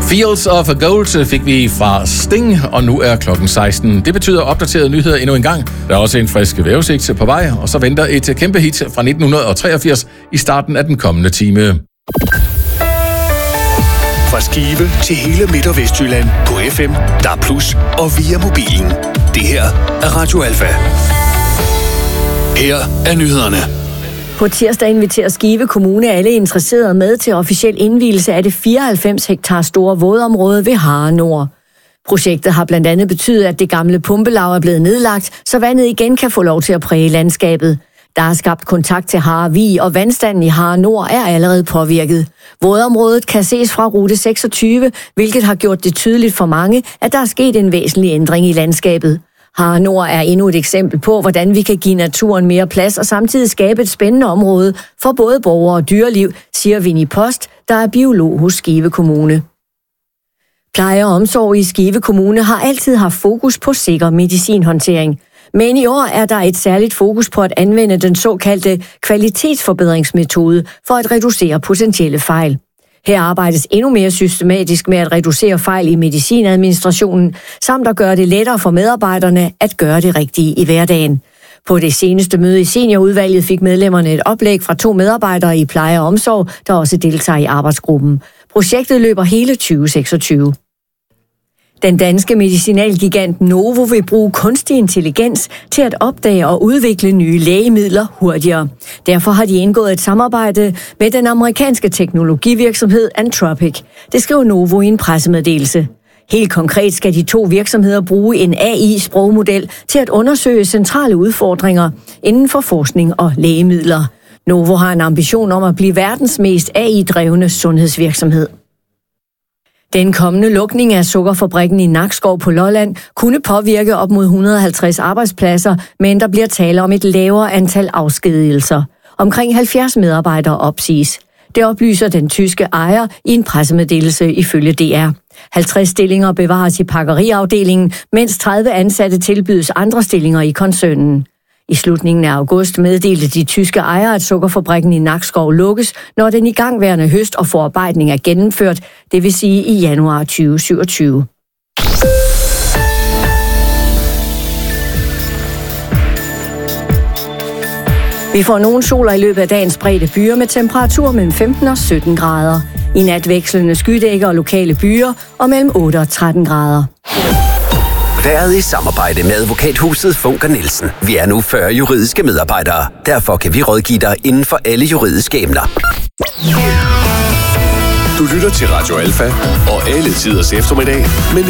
Fields of Gold fik vi fra Sting, og nu er klokken 16. Det betyder opdaterede nyheder endnu en gang. Der er også en frisk vejrudsigt på vej, og så venter et kæmpe hit fra 1983 i starten af den kommende time. Fra Skive til hele Midt- og Vestjylland på FM, DAB+ og via mobilen. Det her er Radio Alfa. Her er nyhederne. På tirsdag inviterer Skive Kommune alle interesserede med til officiel indvielse af det 94 hektar store vådområde ved Harre Nord. Projektet har blandt andet betydet, at det gamle pumpelav er blevet nedlagt, så vandet igen kan få lov til at præge landskabet. Der er skabt kontakt til Harre Vig, og vandstanden i Harre Nord er allerede påvirket. Vådområdet kan ses fra rute 26, hvilket har gjort det tydeligt for mange, at der er sket en væsentlig ændring i landskabet. Harre Nord er endnu et eksempel på, hvordan vi kan give naturen mere plads og samtidig skabe et spændende område for både borgere og dyreliv, siger Vinnie Post, der er biolog hos Skive Kommune. Pleje og omsorg i Skive Kommune har altid haft fokus på sikker medicinhåndtering. Men i år er der et særligt fokus på at anvende den såkaldte kvalitetsforbedringsmetode for at reducere potentielle fejl. Her arbejdes endnu mere systematisk med at reducere fejl i medicinadministrationen, samt at gøre det lettere for medarbejderne at gøre det rigtige i hverdagen. På det seneste møde i seniorudvalget fik medlemmerne et oplæg fra 2 medarbejdere i pleje og omsorg, der også deltager i arbejdsgruppen. Projektet løber hele 2026. Den danske medicinalgigant Novo vil bruge kunstig intelligens til at opdage og udvikle nye lægemidler hurtigere. Derfor har de indgået et samarbejde med den amerikanske teknologivirksomhed Anthropic. Det skriver Novo i en pressemeddelelse. Helt konkret skal de 2 virksomheder bruge en AI-sprogmodel til at undersøge centrale udfordringer inden for forskning og lægemidler. Novo har en ambition om at blive verdens mest AI-drevne sundhedsvirksomhed. Den kommende lukning af sukkerfabrikken i Nakskov på Lolland kunne påvirke op mod 150 arbejdspladser, men der bliver tale om et lavere antal afskedigelser. Omkring 70 medarbejdere opsiges. Det oplyser den tyske ejer i en pressemeddelelse ifølge DR. 50 stillinger bevares i pakkeriafdelingen, mens 30 ansatte tilbydes andre stillinger i koncernen. I slutningen af august meddelte de tyske ejere, at sukkerfabrikken i Nakskov lukkes, når den igangværende høst og forarbejdning er gennemført, det vil sige i januar 2027. Vi får nogen sol i løbet af dagens spredte byer med temperatur mellem 15 og 17 grader. I nat vekslende skydækker og lokale byer og mellem 8 og 13 grader. Været i samarbejde med advokathuset Funker Nielsen. Vi er nu 40 juridiske medarbejdere. Derfor kan vi rådgive dig inden for alle juridiske emner. Du lytter til Radio Alfa og alle tiders eftermiddag, men